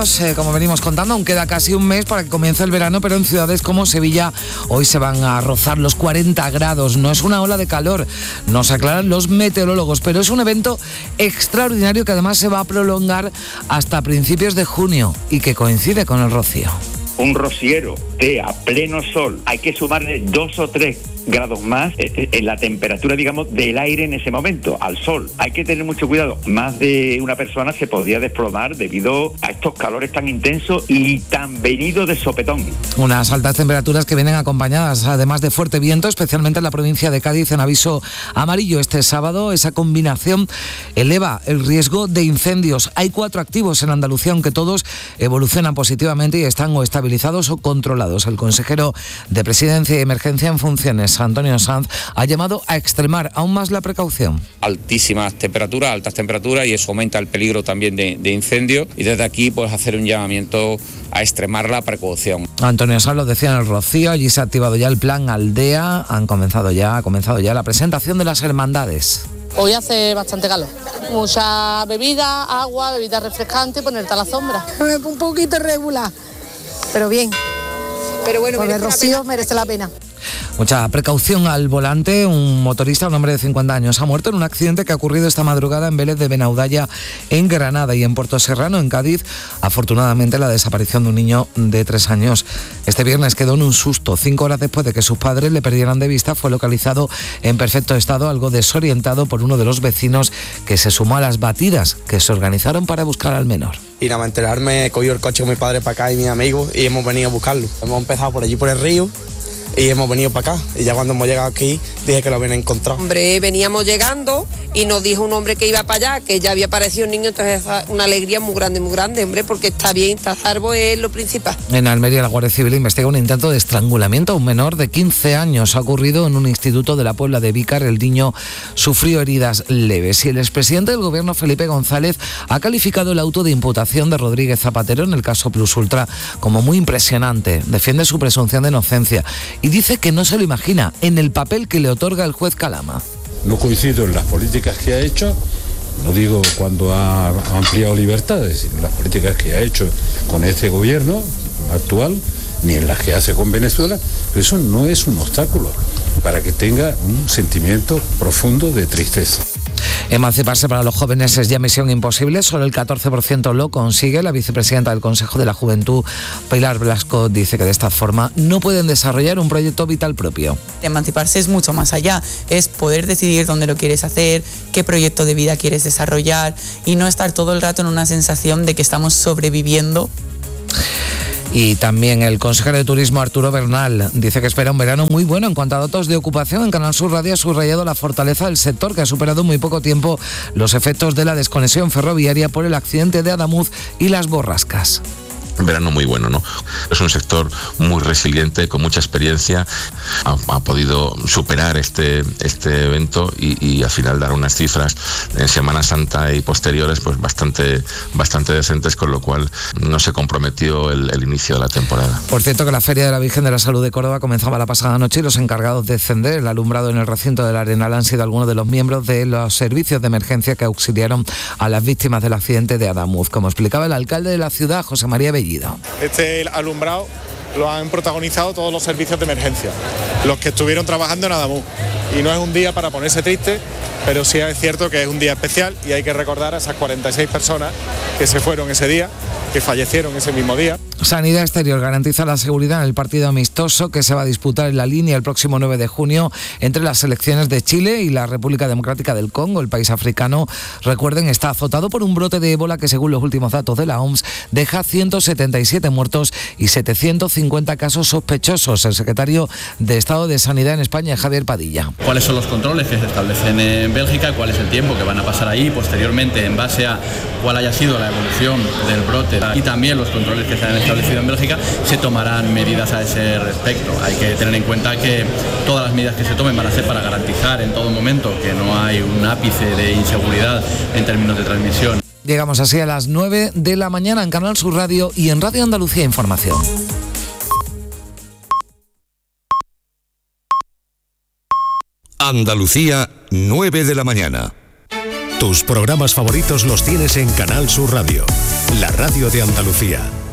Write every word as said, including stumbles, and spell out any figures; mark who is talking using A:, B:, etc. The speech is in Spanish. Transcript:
A: años, eh, como venimos contando, aún queda casi un mes para que comience el verano, pero en ciudades como Sevilla hoy se van a rozar los cuarenta grados. No es una ola de calor, nos aclaran los meteorólogos, pero es un evento extraordinario que además se va a prolongar hasta principios de junio y que coincide con el rocío.
B: Un rociero de a pleno sol, hay que sumarle dos o tres grados más en la temperatura, digamos, del aire en ese momento, al sol. Hay que tener mucho cuidado. Más de una persona se podría desplomar debido a estos calores tan intensos y tan venidos de sopetón.
A: Unas altas temperaturas que vienen acompañadas además de fuerte viento, especialmente en la provincia de Cádiz, en aviso amarillo este sábado. Esa combinación eleva el riesgo de incendios. Hay cuatro activos en Andalucía, aunque todos evolucionan positivamente y están o estabilizados o controlados. El consejero de Presidencia y Emergencia en funciones, Antonio Sanz, ha llamado a extremar aún más la precaución.
C: Altísimas temperaturas, altas temperaturas, y eso aumenta el peligro también de, de incendio, y desde aquí pues hacer un llamamiento a extremar la precaución.
A: Antonio Sanz lo decía en el Rocío, allí se ha activado ya el plan Aldea, han comenzado ya, ha comenzado ya la presentación de las hermandades.
D: Hoy hace bastante calor, mucha bebida, agua, bebida refrescante, ponerte a la sombra.
E: Un poquito irregular, pero bien. Pero bueno, por el Rocío merece la pena.
A: Mucha precaución al volante. Un motorista, un hombre de cincuenta años, ha muerto en un accidente que ha ocurrido esta madrugada en Vélez de Benaudalla, en Granada, y en Puerto Serrano, en Cádiz. Afortunadamente, la desaparición de un niño de tres años. Este viernes quedó en un susto. Cinco horas después de que sus padres le perdieran de vista, fue localizado en perfecto estado, algo desorientado, por uno de los vecinos que se sumó a las batidas que se organizaron para buscar al menor.
F: Y nada más enterarme, he cogido el coche con mi padre para acá y mis amigos y hemos venido a buscarlo. Hemos empezado por allí, por el río, y hemos venido para acá. Y ya cuando hemos llegado aquí, dije que lo habían encontrado.
G: Hombre, veníamos llegando y nos dijo un hombre que iba para allá, que ya había aparecido un niño, entonces una alegría muy grande, muy grande, hombre, porque está bien, está salvo, es lo principal.
A: En Almería, la Guardia Civil investiga un intento de estrangulamiento a un menor de quince años. Ha ocurrido en un instituto de la Puebla de Vícar. El niño sufrió heridas leves. Y el expresidente del Gobierno, Felipe González, ha calificado el auto de imputación de Rodríguez Zapatero en el caso Plus Ultra como muy impresionante. Defiende su presunción de inocencia y dice que no se lo imagina en el papel que le otorga el juez Calama.
H: No coincido en las políticas que ha hecho, no digo cuando ha ampliado libertades, sino en las políticas que ha hecho con este gobierno actual, ni en las que hace con Venezuela, pero eso no es un obstáculo para que tenga un sentimiento profundo de tristeza.
A: Emanciparse para los jóvenes es ya misión imposible, solo el catorce por ciento lo consigue. La vicepresidenta del Consejo de la Juventud, Pilar Blasco, dice que de esta forma no pueden desarrollar un proyecto vital propio.
I: Emanciparse es mucho más allá, es poder decidir dónde lo quieres hacer, qué proyecto de vida quieres desarrollar y no estar todo el rato en una sensación de que estamos sobreviviendo.
A: Y también el consejero de Turismo, Arturo Bernal, dice que espera un verano muy bueno. En cuanto a datos de ocupación, en Canal Sur Radio ha subrayado la fortaleza del sector, que ha superado en muy poco tiempo los efectos de la desconexión ferroviaria por el accidente de Adamuz y las borrascas.
J: Un verano muy bueno, ¿no? Es un sector muy resiliente, con mucha experiencia, ha, ha podido superar este, este evento y, y al final dar unas cifras en Semana Santa y posteriores pues bastante, bastante decentes, con lo cual no se comprometió el, el inicio de la temporada.
A: Por cierto, que la Feria de la Virgen de la Salud de Córdoba comenzaba la pasada noche y los encargados de encender el alumbrado en el recinto del Arenal han sido algunos de los miembros de los servicios de emergencia que auxiliaron a las víctimas del accidente de Adamuz, como explicaba el alcalde de la ciudad, José María Bellido.
K: Este alumbrado lo han protagonizado todos los servicios de emergencia, los que estuvieron trabajando en Adamuz. Y no es un día para ponerse triste, pero sí es cierto que es un día especial y hay que recordar a esas cuarenta y seis personas que se fueron ese día, que fallecieron ese mismo día.
A: Sanidad Exterior garantiza la seguridad en el partido amistoso que se va a disputar en la línea el próximo nueve de junio entre las selecciones de Chile y la República Democrática del Congo. El país africano, recuerden, está azotado por un brote de ébola que, según los últimos datos de la O M S, deja ciento setenta y siete muertos y setecientos cincuenta casos sospechosos. El secretario de Estado de Sanidad en España, Javier Padilla.
L: ¿Cuáles son los controles que se establecen en Bélgica? ¿Cuál es el tiempo que van a pasar ahí? Posteriormente, en base a cuál haya sido la evolución del brote y también los controles que se han establecido en Bélgica, se tomarán medidas a ese respecto. Hay que tener en cuenta que todas las medidas que se tomen van a ser para garantizar en todo momento que no hay un ápice de inseguridad en términos de transmisión.
A: Llegamos así a las nueve de la mañana en Canal Sur Radio y en Radio Andalucía Información.
M: Andalucía, nueve de la mañana. Tus programas favoritos los tienes en Canal Sur Radio, la radio de Andalucía.